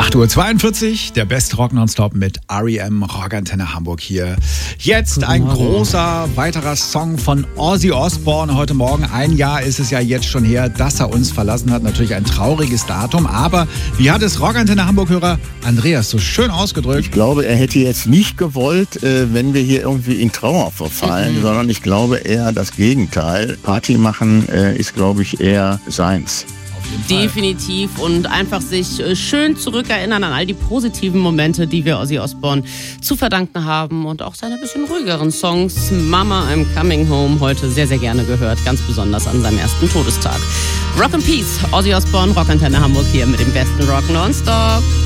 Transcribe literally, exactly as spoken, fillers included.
acht Uhr zweiundvierzig, der Best Rock Nonstop mit R E M, Rockantenne Hamburg hier. Jetzt ein großer weiterer Song von Ozzy Osbourne heute Morgen. Ein Jahr ist es ja jetzt schon her, dass er uns verlassen hat. Natürlich ein trauriges Datum, aber wie hat es Rockantenne Hamburg-Hörer Andreas so schön ausgedrückt? Ich glaube, er hätte jetzt nicht gewollt, äh, wenn wir hier irgendwie in Trauer verfallen, mhm. sondern ich glaube eher das Gegenteil. Party machen äh, ist, glaube ich, eher seins. Definitiv, und einfach sich schön zurückerinnern an all die positiven Momente, die wir Ozzy Osbourne zu verdanken haben, und auch seine bisschen ruhigeren Songs. Mama, I'm Coming Home, heute sehr, sehr gerne gehört, ganz besonders an seinem ersten Todestag. Rock and Peace, Ozzy Osbourne, Rockantenne Hamburg hier mit dem besten Rock Nonstop.